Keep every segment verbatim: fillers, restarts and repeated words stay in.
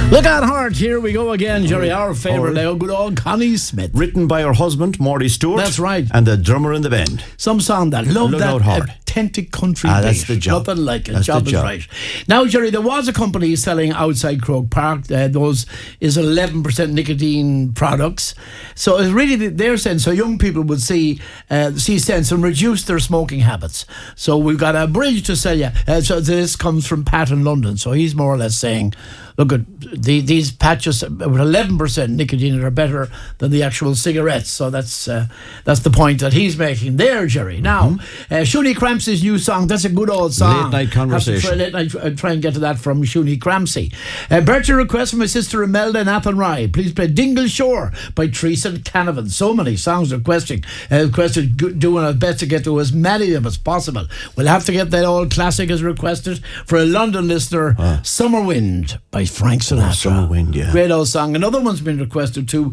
Look at Heart, here we go again, Jerry, our favourite now, good old Connie Smith. Written by her husband, Morty Stewart. That's right. And the drummer in the band. Some song that love Look that Out Heart. authentic country Ah, beat. that's the job. Nothing like it. That's Job the is job. right. Now, Jerry, there was a company selling outside Croke Park. Uh, those is eleven percent nicotine products. So it's really their sense. So young people would see uh, see sense and reduce their smoking habits. So we've got a bridge to sell you. Uh, so this comes from Pat in London. So he's more or less saying, look at the, these patches with eleven percent nicotine are better than the actual cigarettes. So that's uh, that's the point that he's making there, Jerry. Now, mm-hmm. uh, Shuni Crampsey's new song, that's a good old song. Late Night Conversation. Try, late night, uh, try and get to that from Shuni Crampsey. Uh, birthday request from my sister Imelda in Athenry. Please play Dingle Shore by Teresa Canavan. So many songs requesting. Uh, requested g- doing our best to get to as many of them as possible. We'll have to get that old classic as requested for a London listener, Ah. Summer Wind by Frank Sinatra. Oh, Summer Wind, yeah. Great old song. Another one's been requested too.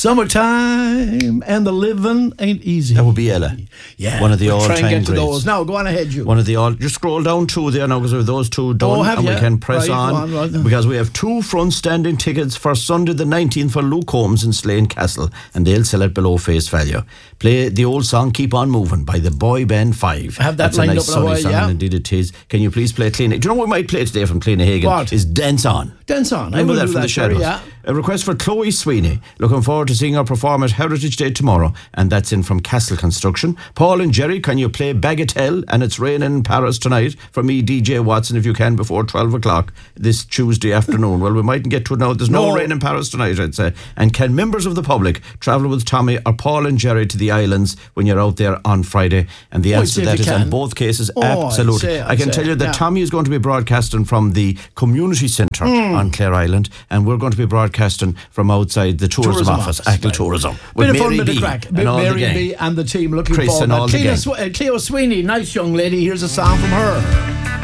Summertime and the living ain't easy. That would be Ella. Yeah. One of the we'll all-time try and get to greats. those. Now, go on ahead, you. One of the all. Just scroll down two there now because we have those two done, Oh, have and you? we can press Right, on, go on, right. because we have two front-standing tickets for Sunday the nineteenth for Luke Holmes in Slane Castle, and they'll sell it below face value. Play the old song "Keep On Moving" by the Boy Band Five. I have that That's lined a nice up in a sunny while, song, yeah. and indeed it is. Can you please play Clean? Do you know what we might play today from Clean Hagen? What? Is Dance On. Dance on. I Remember will that do from that, the Shadows. Jerry, yeah. A request for Chloe Sweeney. Looking forward to seeing her perform at Heritage Day tomorrow, and that's in from Castle Construction. Paul and Jerry, can you play Bagatelle? And it's raining in Paris tonight. For me, D J Watson, if you can, before twelve o'clock this Tuesday afternoon. Well, we mightn't get to it now. There's no, No. rain in Paris tonight, I'd say. And can members of the public travel with Tommy or Paul and Jerry to the islands when you're out there on Friday? And the Oh, I'd answer say to that if is you in can. both cases, Oh, I'd absolutely. say- I I'd can say, tell you that yeah. Tommy is going to be broadcasting from the community centre on Clare Island, and we're going to be broadcasting from outside the tourism, Tourism office, office, Ackle right. Tourism, Bit with of fun, Mary bit of B crack. and all the Mary gang. B and the team looking Chris forward. and all the Cleo, gang. Sw- uh, Cleo Sweeney, nice young lady. Here's a song from her.